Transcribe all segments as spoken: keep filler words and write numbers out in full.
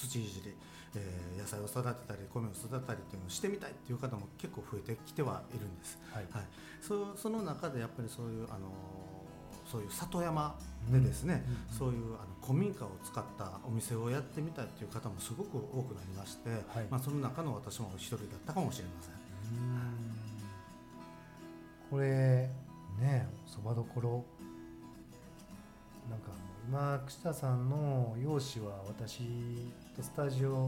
土いじり、えー、野菜を育てたり米を育てたりっていうのをしてみたいっていう方も結構増えてきてはいるんです、はいはい、そ, その中でやっぱりそういう、あのそういう里山でですね、うんうんうん、そういうあの古民家を使ったお店をやってみたいという方もすごく多くなりまして、はい、まあ、その中の私も一人だったかもしれません。うん、 これね、そばどころなんか今串田さんの容姿は私とスタジオ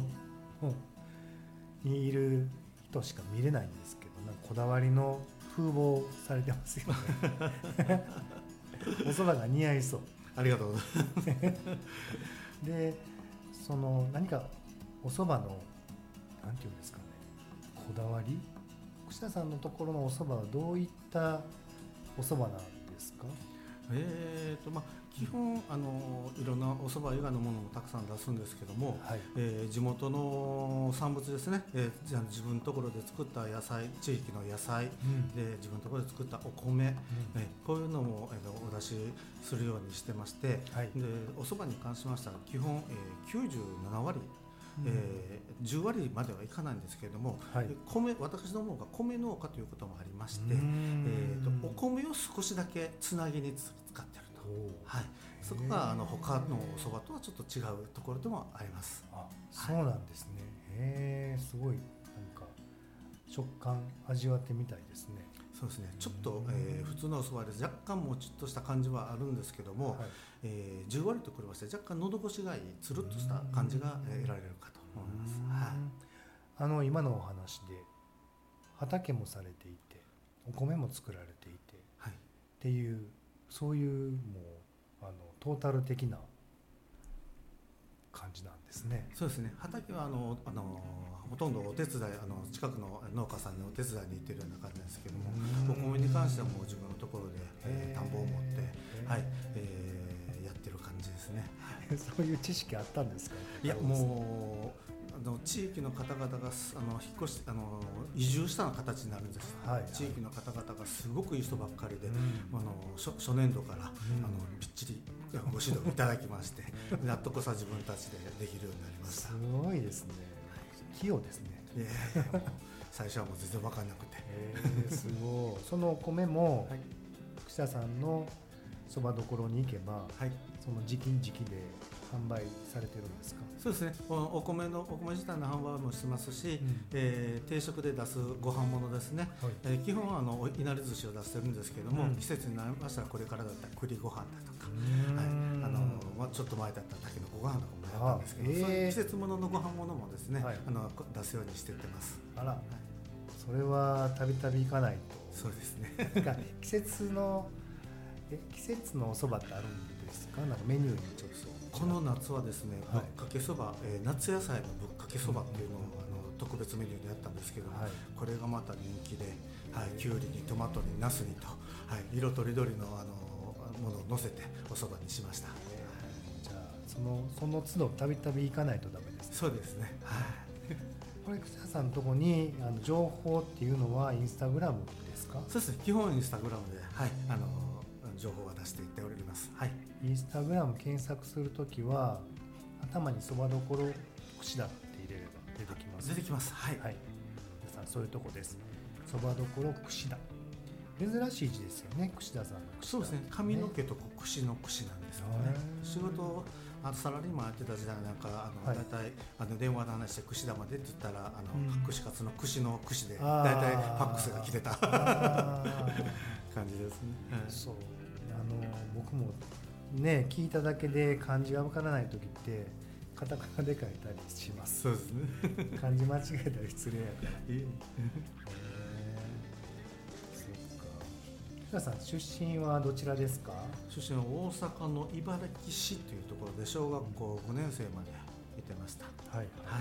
にいる人しか見れないんですけど、なんかこだわりの風貌されてますよねお蕎麦が似合いそう。 ありがとうございますで、その何かお蕎麦のなんていうんですかね、こだわり、串田さんのところのお蕎麦はどういったお蕎麦なんですか？ えーとまあ、基本あのいろんなお蕎麦以外のものもたくさん出すんですけども、はい、えー、地元の産物ですね、えー、じゃあ自分のところで作った野菜、地域の野菜、うん、で自分のところで作ったお米、うん、えー、こういうのも、えー、お出しするようにしてまして、はい、でお蕎麦に関しましては基本、えー、きゅうじゅうななわり、うん、えー、じゅうわりまではいかないんですけれども、はい、米、私どもが米農家ということもありまして、えー、とお米を少しだけつなぎに使っていると、はい、そこがあの他のお蕎麦とはちょっと違うところでもあります。 あ、そうなんですね。へー、すごいなんか食感味わってみたいですね。 そうですね、ちょっと、えー、普通のお蕎麦で若干もちっとした感じはあるんですけども、はい、えー、じゅうわりと比べまして若干喉越しがいいつるっとした感じが得られるかと思います。はい、 あの今のお話で畑もされていてお米も作られていて、はい、っていうそういうもうあのトータル的な感じなんですね。 そうですね、畑はあのあのほとんどお手伝い、あの近くの農家さんにお手伝いに行ってるような感じなんですけども、お米に関してはもう自分のところで、えー、田んぼを持って、はい、えー、やってる感じですねそういう知識あったんですか？ いや、もうあの地域の方々があの引っ越しあの移住したような形になるんです、はいはい、地域の方々がすごくいい人ばっかりで、うん、あの 初, 初年度から、うん、あのびっちりご指導いただきましてやっとこさ自分たちでできるようになりました。 すごいですね、器用ですね。 いやいや、もう最初はもう全然分かんなくて、 えー、すごいそのお米も、はい、串田さんのそばどころに行けば、はい、その時期時期で販売されてるんですか？ そうですね、お米のお米自体の販売もしてますし、うん、えー、定食で出すご飯物ですね、はい、えー、基本はあのいなり寿司を出してるんですけども、うん、季節になりましたらこれからだったら栗ご飯だとか、はい、あのまあ、ちょっと前だったらたけのこご飯とかもやったんですけど、えー、そういう季節物のご飯物もですね、はい、あの出すようにしてってます。 あら、はい、それはたびたび行かないと。 そうですねなんか季節のえ季節のお蕎麦ってあるんですか？なんかメニューにちょっとこの夏はですね、ぶっかけそば、えー、夏野菜のぶっかけそばっていうのを、うん、あの特別メニューでやったんですけども、はい、これがまた人気で、はい、きゅうりにトマトにナスにと、はい、色とりどりの、あのものを乗せてお蕎麦にしました。 じゃあそのその都度たびたび行かないとダメですね。 そうですね、はい、 これ串田さんのところにあの情報っていうのはインスタグラムですか？ そうですね、基本インスタグラムで、はい、あの情報は出していっております。はい、 インスタグラム検索するときは頭にそばどころ串田って入れれば出てきます。 出てきます。はい。 はい、皆さんそういうとこです。そばどころ串田。珍しい字ですよね、串田さんの串田。 そうですね。髪の毛と串の串なんですよね。仕事あとサラリーマンやってた時代なんかあの、はい、だいたいあの電話で話して串田までって言ったらあの、うん、串カツの串の串でだいたいファックスが来てた感じですね。はい、 そう。あの僕もね聞いただけで漢字が分からない時ってカタカナで書いたりします。 そうですね。 漢字間違えたら失礼やから。えー、そっか。北さん出身はどちらですか？ 出身は大阪の茨木市というところで小学校ごねん生まで行ってました。はいはい。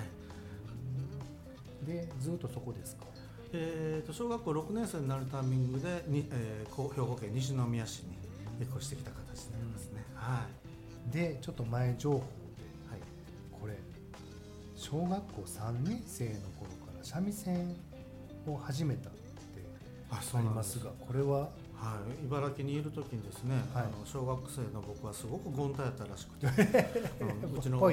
でずっとそこですか？ えー、と小学校ろくねん生になるタイミングでに、えー、兵庫県西宮市に引っ越してきた形になりますね。うん、はい。 でちょっと前情報で、はい、これ小学校さんねん生の頃から三味線を始めたってありますが、これははい、茨城にいる時にですね、はい、あの小学生の僕はすごく権太やったらしくてうちの